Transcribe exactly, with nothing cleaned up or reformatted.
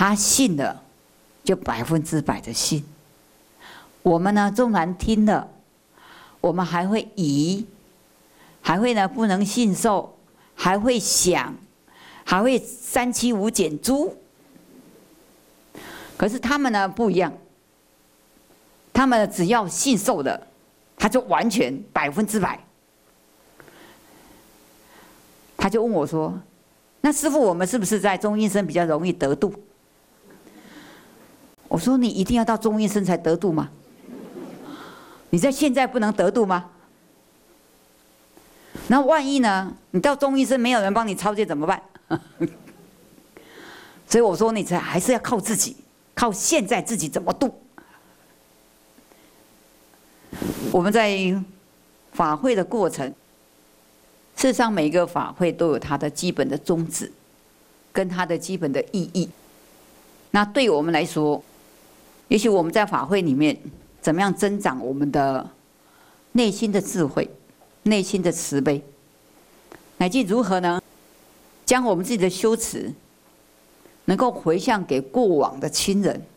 他信了，就百分之百的信。我们呢，纵然听了，我们还会疑，还会呢不能信受，还会想，还会三七五减诸。可是他们呢不一样，他们只要信受的，他就完全百分之百。他就问我说：“那师父，我们是不是在中阴身比较容易得度？”我说：“你一定要到中阴身才得度吗？你在现在不能得度吗？那万一呢？你到中阴身没有人帮你超荐怎么办？”所以我说，你才还是要靠自己，靠现在自己怎么度。我们在法会的过程，事实上每一个法会都有它的基本的宗旨，跟它的基本的意义。那对我们来说，也许我们在法会里面怎么样增长我们的内心的智慧、内心的慈悲，乃至如何呢？将我们自己的修持能够回向给过往的亲人，